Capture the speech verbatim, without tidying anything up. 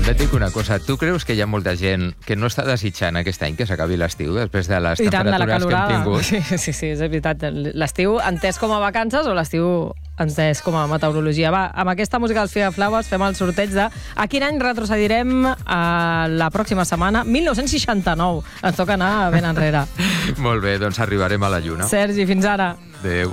també et dic una cosa. Tu creus que hi ha molta gent que no està desitjant aquest any que s'acabi l'estiu després de les I tant, de la temperatures que hem calorada. tingut? Sí, sí, sí, és veritat. L'estiu entès com a vacances o l'estiu entès com a meteorologia. Va, amb aquesta música dels Fia Flowers fem el sorteig de a quin any retrocedirem a la pròxima setmana? mil nou-cents seixanta-nou. Ens toca anar ben enrere. Molt bé, doncs arribarem a la lluna. Sergi, fins ara. Adéu.